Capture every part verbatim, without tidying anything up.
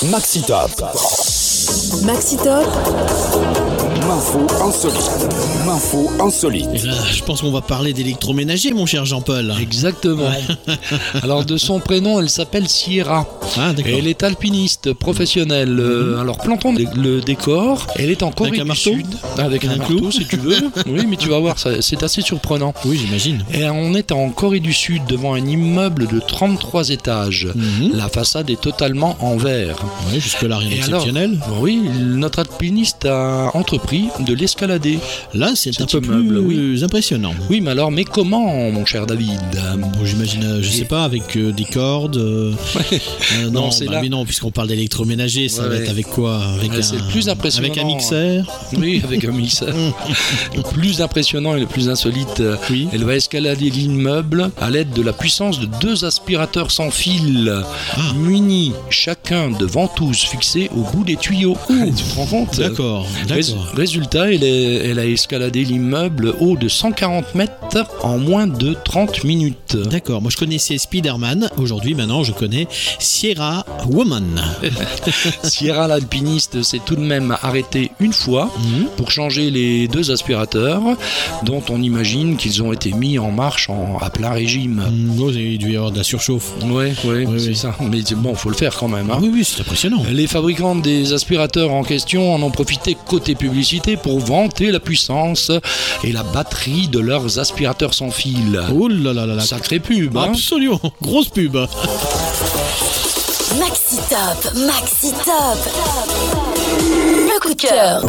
Maxi Top. Maxi Top. L'info insolite. L'info insolite. Et là, je pense qu'on va parler d'électroménager, mon cher Jean-Paul. Exactement. Ouais. Alors, de son prénom, elle s'appelle Sierra. Ah, d'accord. Et elle est alpiniste professionnelle. Mm-hmm. Euh, alors, plantons le décor. Elle est en Corée Avec un du marteau Sud. Avec un, un marteau, clou. Si tu veux. Oui, mais tu vas voir, ça, c'est assez surprenant. Oui, j'imagine. Et on est en Corée du Sud, devant un immeuble de trente-trois étages. Mm-hmm. La façade est totalement en verre. Oui, jusque-là, rien d'exceptionnel. Oui, notre alpiniste a entrepris de l'escalader. Là, c'est Cet un petit immeuble, peu oui. impressionnant. Oui, mais alors, mais comment, mon cher David? Bon, j'imagine, euh, je Et... sais pas, avec euh, des cordes. Euh, ouais. euh, non, non c'est bah, là. Mais non, puisqu'on parle d'électroménager, ça ouais, va ouais. être avec quoi? Avec ouais, un, c'est le plus impressionnant. Avec un mixeur. Oui, avec un mixeur. Le plus impressionnant et le plus insolite, oui. Elle va escalader l'immeuble à l'aide de la puissance de deux aspirateurs sans fil, ah. munis chacun de ventouses fixées au bout des tuyaux. Ouh. Tu te rends compte? D'accord. D'accord. Résultat, elle, est, elle a escaladé l'immeuble haut de cent quarante mètres en moins de trente minutes. D'accord, moi je connaissais Spider-Man, aujourd'hui maintenant je connais Sierra Woman. Sierra l'alpiniste s'est tout de même arrêtée une fois mmh. pour changer les deux aspirateurs dont on imagine qu'ils ont été mis en marche en, à plein régime. Mmh, oh, il dû y avoir de la surchauffe. Ouais, ouais, oui, c'est oui. ça. Mais bon, il faut le faire quand même. Hein. Ah oui, oui, c'est impressionnant. Les fabricants des aspirateurs en question en ont profité côté publicité pour vanter la puissance et la batterie de leurs aspirateurs sans fil. Oh là là là là. Sacrée pub, hein. Absolument, grosse pub. Maxi Top, Maxi Top. Le coup de cœur.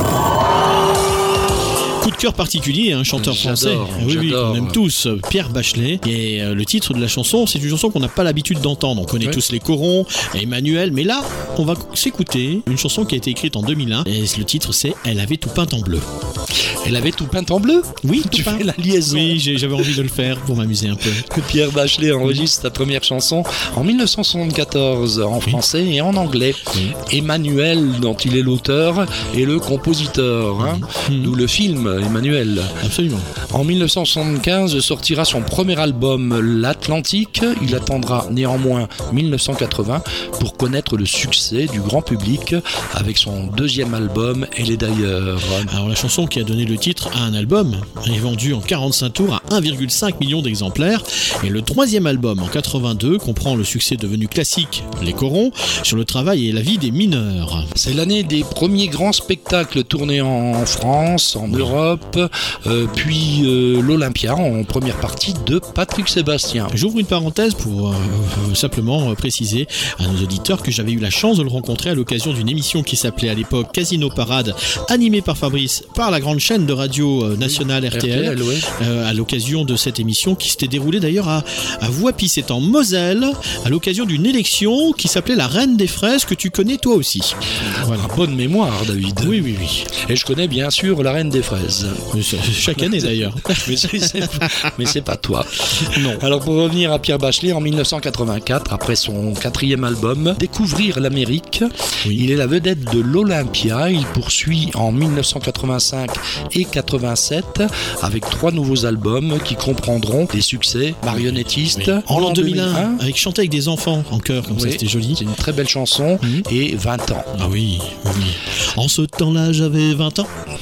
Coup de cœur particulier, un chanteur j'adore, français, oui, oui, j'adore. On aime tous, Pierre Bachelet. Et euh, le titre de la chanson, c'est une chanson qu'on n'a pas l'habitude d'entendre. On connaît ouais. tous les corons, Emmanuel, mais là, on va s'écouter une chanson qui a été écrite en deux mille un. Et le titre, c'est Elle avait tout peint en bleu. Elle avait tout peint en bleu? Oui, tu peint. fais la liaison. Oui, j'avais envie de le faire pour m'amuser un peu. Pierre Bachelet enregistre sa première chanson en dix-neuf cent soixante-quatorze en oui. français et en anglais. Oui. Emmanuel, dont il est l'auteur, et le compositeur, hein, mmh. d'où le film Emmanuel. Absolument. En dix-neuf cent soixante-quinze sortira son premier album, L'Atlantique. Il attendra néanmoins dix-neuf cent quatre-vingts pour connaître le succès du grand public avec son deuxième album, Elle est d'ailleurs. Alors la chanson qui a donné le titre à un album est vendu en quarante-cinq tours à un virgule cinq million d'exemplaires, et le troisième album en quatre-vingt-deux comprend le succès devenu classique Les Corons sur le travail et la vie des mineurs. C'est l'année des premiers grands spectacles tournés en France, en oui. Europe, euh, puis euh, l'Olympia en première partie de Patrick Sébastien. J'ouvre une parenthèse pour euh, euh, simplement euh, préciser à nos auditeurs que j'avais eu la chance de le rencontrer à l'occasion d'une émission qui s'appelait à l'époque Casino Parade, animée par Fabrice, par la grande chaîne de radio euh, nationale oui, R T L, R T L ouais. euh, à l'occasion de cette émission qui s'était déroulée d'ailleurs à, à Voipy, c'est en Moselle, à l'occasion d'une élection qui s'appelait la Reine des Fraises, que tu connais toi aussi. Voilà. Bonne mémoire, David. Oui, oui, oui. Et je connais bien sûr la Reine des Fraises. Chaque année d'ailleurs. mais, c'est, c'est, mais c'est pas toi. Non. Alors pour revenir à Pierre Bachelet, en dix-neuf cent quatre-vingt-quatre, après son quatrième album, Découvrir l'Amérique, oui. il est la vedette de l'Olympia. Il poursuit en dix-neuf cent quatre-vingt-cinq et quatre-vingt-sept avec trois nouveaux albums qui comprendront des succès marionnettistes. Oui. En l'an deux mille un, avec Chanter avec des enfants en chœur, comme oui. ça, c'était joli. C'est une très belle chanson mmh. et vingt ans. Ah oui, oui. En ce temps-là, j'avais vingt ans.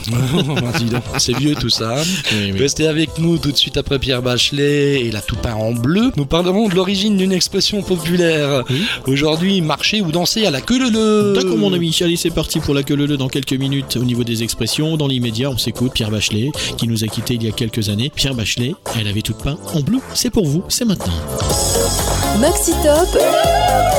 C'est vieux tout ça. Oui, oui. Restez avec nous tout de suite après Pierre Bachelet et la tout peint en bleu. Nous parlerons de l'origine d'une expression populaire. Oui. Aujourd'hui, marcher ou danser à la queue leu. D'accord mon ami, allez c'est parti pour la queue leu dans quelques minutes. Au niveau des expressions, dans l'immédiat, on s'écoute Pierre Bachelet qui nous a quittés il y a quelques années. Pierre Bachelet, Elle avait tout peint en bleu. C'est pour vous, c'est maintenant. Maxi Top.